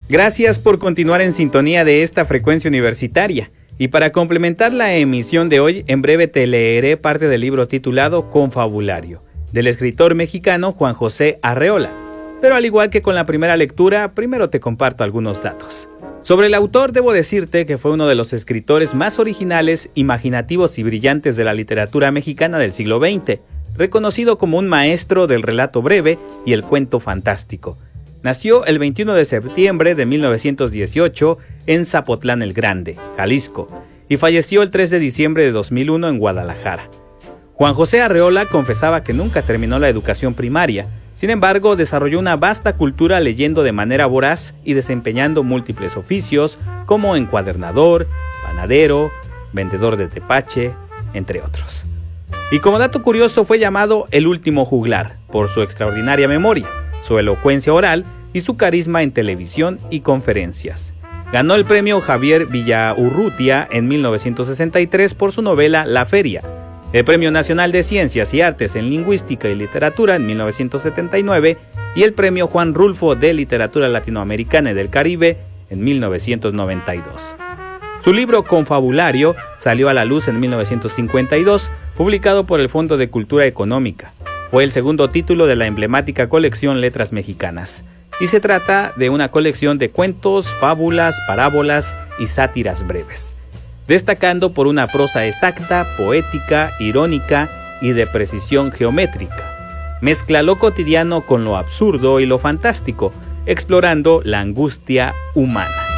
Gracias por continuar en sintonía de esta frecuencia universitaria. Y para complementar la emisión de hoy, en breve te leeré parte del libro titulado Confabulario, del escritor mexicano Juan José Arreola. Pero al igual que con la primera lectura, primero te comparto algunos datos. Sobre el autor debo decirte que fue uno de los escritores más originales, imaginativos y brillantes de la literatura mexicana del siglo XX, reconocido como un maestro del relato breve y el cuento fantástico. Nació el 21 de septiembre de 1918 en Zapotlán el Grande, Jalisco, y falleció el 3 de diciembre de 2001 en Guadalajara. Juan José Arreola confesaba que nunca terminó la educación primaria, sin embargo desarrolló una vasta cultura leyendo de manera voraz y desempeñando múltiples oficios como encuadernador, panadero, vendedor de tepache, entre otros. Y como dato curioso fue llamado el último juglar por su extraordinaria memoria, su elocuencia oral y su carisma en televisión y conferencias. Ganó el premio Javier Villaurrutia en 1963 por su novela La Feria, el Premio Nacional de Ciencias y Artes en Lingüística y Literatura en 1979 y el Premio Juan Rulfo de Literatura Latinoamericana y del Caribe en 1992. Su libro Confabulario salió a la luz en 1952, publicado por el Fondo de Cultura Económica. Fue el segundo título de la emblemática colección Letras Mexicanas, y se trata de una colección de cuentos, fábulas, parábolas y sátiras breves, destacando por una prosa exacta, poética, irónica y de precisión geométrica. Mezcla lo cotidiano con lo absurdo y lo fantástico, explorando la angustia humana.